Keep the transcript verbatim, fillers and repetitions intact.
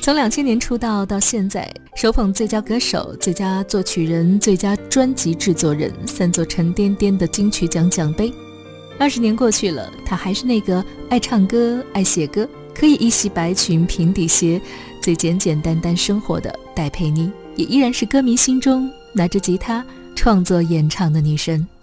从两千年出道到现在，手捧最佳歌手、最佳作曲人、最佳专辑制作人三座沉甸甸的金曲奖奖杯。二十年过去了，他还是那个爱唱歌、爱写歌，可以一袭白裙、平底鞋，最简简单单生活的戴佩妮，也依然是歌迷心中拿着吉他创作演唱的女神。